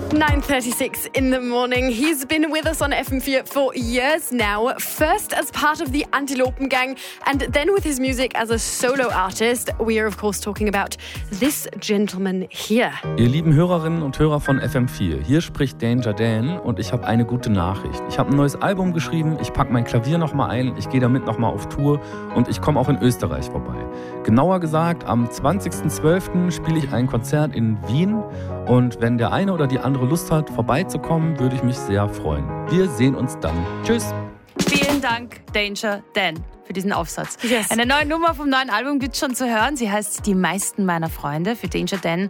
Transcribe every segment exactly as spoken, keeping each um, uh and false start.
nine thirty-six in the morning. He's been with us on F M four for years now, first as part of the Antilopen Gang and then with his music as a solo artist. We are of course talking about this gentleman here. Ihr lieben Hörerinnen und Hörer von F M four, hier spricht Danger Dan und ich habe eine gute Nachricht. Ich habe ein neues Album geschrieben, ich packe mein Klavier nochmal ein, ich gehe damit nochmal auf Tour und ich komme auch in Österreich vorbei. Genauer gesagt, am zwanzigsten zwölften spiele ich ein Konzert in Wien und wenn der eine oder die andere Lust hat, vorbeizukommen, würde ich mich sehr freuen. Wir sehen uns dann. Tschüss. Vielen Dank, Danger Dan, für diesen Aufsatz. Yes. Eine neue Nummer vom neuen Album gibt es schon zu hören. Sie heißt Die meisten meiner Freunde. Für Danger Dan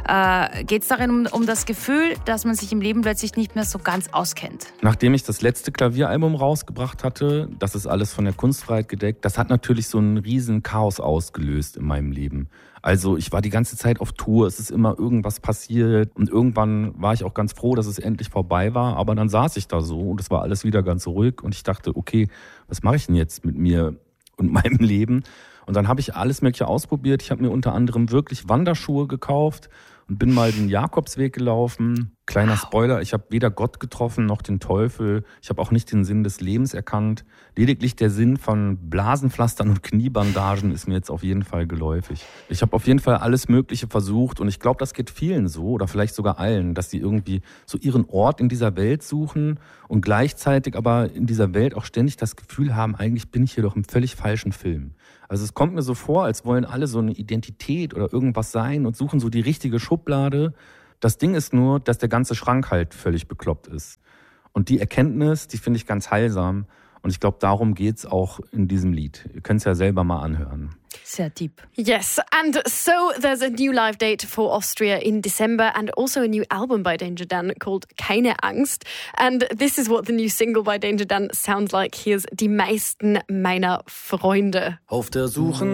äh, geht es darin um, um das Gefühl, dass man sich im Leben plötzlich nicht mehr so ganz auskennt. Nachdem ich das letzte Klavieralbum rausgebracht hatte, das ist alles von der Kunstfreiheit gedeckt, das hat natürlich so einen riesen Chaos ausgelöst in meinem Leben. Also ich war die ganze Zeit auf Tour, es ist immer irgendwas passiert und irgendwann war ich auch ganz froh, dass es endlich vorbei war, aber dann saß ich da so und es war alles wieder ganz ruhig und ich dachte, okay, was mache ich denn jetzt mit mir und meinem Leben? Und dann habe ich alles Mögliche ausprobiert. Ich habe mir unter anderem wirklich Wanderschuhe gekauft und bin mal den Jakobsweg gelaufen. Kleiner Spoiler, ich habe weder Gott getroffen noch den Teufel. Ich habe auch nicht den Sinn des Lebens erkannt. Lediglich der Sinn von Blasenpflastern und Kniebandagen ist mir jetzt auf jeden Fall geläufig. Ich habe auf jeden Fall alles Mögliche versucht und ich glaube, das geht vielen so oder vielleicht sogar allen, dass sie irgendwie so ihren Ort in dieser Welt suchen und gleichzeitig aber in dieser Welt auch ständig das Gefühl haben, eigentlich bin ich hier doch im völlig falschen Film. Also es kommt mir so vor, als wollen alle so eine Identität oder irgendwas sein und suchen so die richtige Schublade. Das Ding ist nur, dass der ganze Schrank halt völlig bekloppt ist. Und die Erkenntnis, die finde ich ganz heilsam. Und ich glaube, darum geht's auch in diesem Lied. Ihr könnt es ja selber mal anhören. Sehr deep. Yes, and so there's a new live date for Austria in December and also a new album by Danger Dan called Keine Angst. And this is what the new single by Danger Dan sounds like. Here's Die meisten meiner Freunde. Auf der Suche